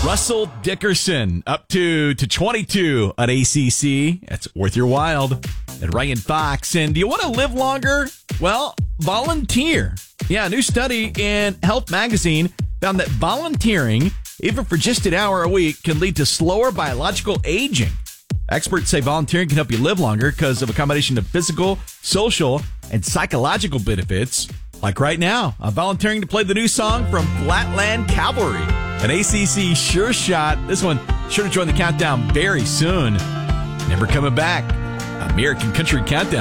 Russell Dickerson up to 22 at ACC. That's worth your while. And Ryan Fox. And do you want to live longer? Well, volunteer. Yeah, a new study in Health Magazine found that volunteering, even for just an hour a week, can lead to slower biological aging. Experts say volunteering can help you live longer because of a combination of physical, social, and psychological benefits. Like right now, I'm volunteering to play the new song from Flatland Cavalry. An ACC sure shot. This one sure to join the countdown very soon. Never coming back. American Country Countdown.